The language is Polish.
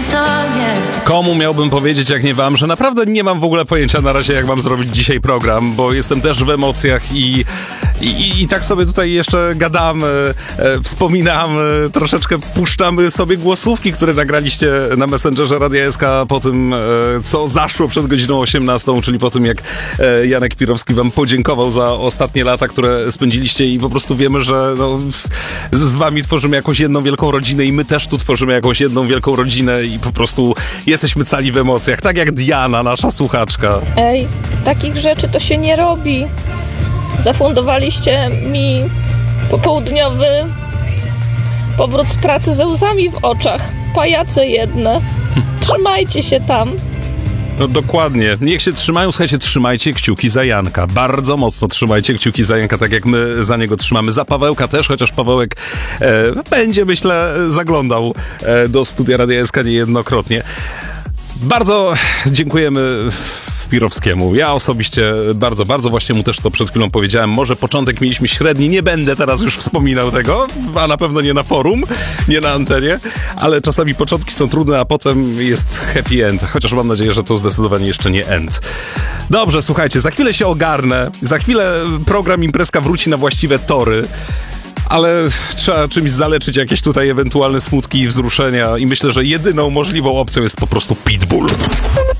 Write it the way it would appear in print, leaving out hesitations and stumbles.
Komu miałbym powiedzieć, jak nie wam, że naprawdę nie mam w ogóle pojęcia na razie, jak mam zrobić dzisiaj program, bo jestem też w emocjach i tak sobie tutaj jeszcze gadamy, wspominamy, troszeczkę puszczamy sobie głosówki, które nagraliście na Messengerze Radia SK po tym, co zaszło przed godziną 18, czyli po tym, jak Janek Pirowski wam podziękował za ostatnie lata, które spędziliście i po prostu wiemy, że no, z wami tworzymy jakąś jedną wielką rodzinę i my też tu tworzymy jakąś jedną wielką rodzinę i po prostu jesteśmy cali w emocjach, tak jak Diana, nasza słuchaczka. Ej, takich rzeczy to się nie robi. Zafundowaliście mi popołudniowy powrót z pracy ze łzami w oczach. Pajace jedne. Trzymajcie się tam. No dokładnie. Niech się trzymają. Słuchajcie, trzymajcie kciuki za Janka. Bardzo mocno trzymajcie kciuki za Janka, tak jak my za niego trzymamy. Za Pawełka też, chociaż Pawełek będzie, myślę, zaglądał do studia Radia SK niejednokrotnie. Bardzo dziękujemy Pirowskiemu. Ja osobiście bardzo właśnie mu też to przed chwilą powiedziałem. Może początek mieliśmy średni, nie będę teraz już wspominał tego, a na pewno nie na forum, nie na antenie, ale czasami początki są trudne, a potem jest happy end. Chociaż mam nadzieję, że to zdecydowanie jeszcze nie end. Dobrze, słuchajcie, za chwilę się ogarnę, za chwilę program Imprezka wróci na właściwe tory. Ale trzeba czymś zaleczyć jakieś tutaj ewentualne smutki i wzruszenia i myślę, że jedyną możliwą opcją jest po prostu Pitbull.